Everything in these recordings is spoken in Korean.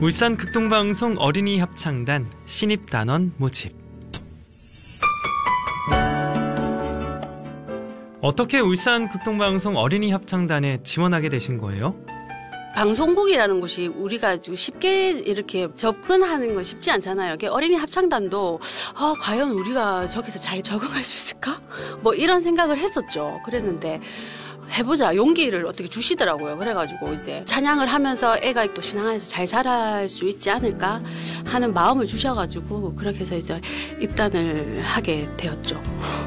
울산 극동방송 어린이 합창단 신입단원 모집. 어떻게 울산 극동방송 어린이 합창단에 지원하게 되신 거예요? 방송국이라는 곳이 우리가 쉽게 이렇게 접근하는 건 쉽지 않잖아요. 어린이 합창단도 과연 우리가 저기서 잘 적응할 수 있을까? 뭐 이런 생각을 했었죠. 그랬는데 해보자 용기를 어떻게 주시더라고요. 그래가지고 이제 찬양을 하면서 애가 또 신앙 안에서 잘 자랄 수 있지 않을까 하는 마음을 주셔가지고 그렇게 해서 이제 입단을 하게 되었죠.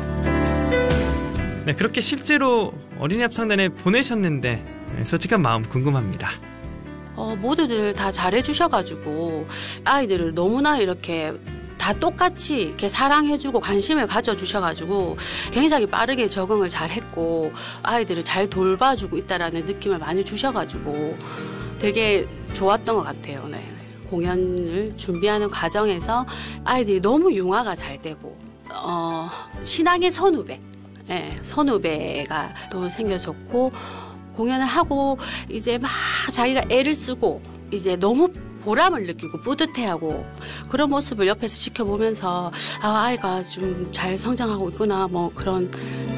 네, 그렇게 실제로 어린이 합창단에 보내셨는데 솔직한 마음 궁금합니다. 모두들 다 잘해주셔가지고 아이들을 너무나 이렇게 다 똑같이 이렇게 사랑해주고 관심을 가져주셔가지고 굉장히 빠르게 적응을 잘했고 아이들을 잘 돌봐주고 있다라는 느낌을 많이 주셔가지고 되게 좋았던 것 같아요. 네. 공연을 준비하는 과정에서 아이들이 너무 융화가 잘 되고 신앙의 선후배, 네, 선후배가 또 생겨졌고 공연을 하고 이제 막 자기가 애를 쓰고 이제 너무 보람을 느끼고 뿌듯해하고 그런 모습을 옆에서 지켜보면서 아이가 좀 잘 성장하고 있구나 뭐 그런.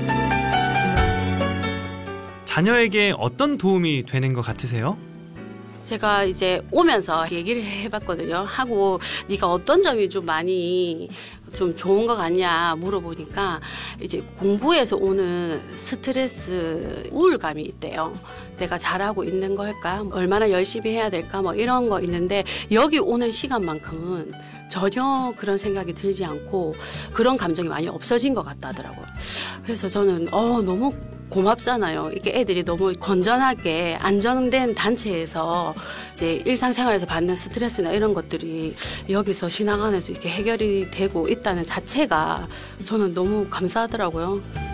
자녀에게 어떤 도움이 되는 것 같으세요? 제가 이제 오면서 얘기를 해봤거든요. 하고 네가 어떤 점이 좀 많이 좀 좋은 것 같냐 물어보니까 이제 공부에서 오는 스트레스, 우울감이 있대요. 내가 잘하고 있는 걸까? 얼마나 열심히 해야 될까? 뭐 이런 거 있는데 여기 오는 시간만큼은 전혀 그런 생각이 들지 않고 그런 감정이 많이 없어진 것 같다더라고요. 그래서 저는 너무 고맙잖아요. 이게 애들이 너무 건전하게 안정된 단체에서 이제 일상생활에서 받는 스트레스나 이런 것들이 여기서 신앙 안에서 이렇게 해결이 되고 있다는 자체가 저는 너무 감사하더라고요.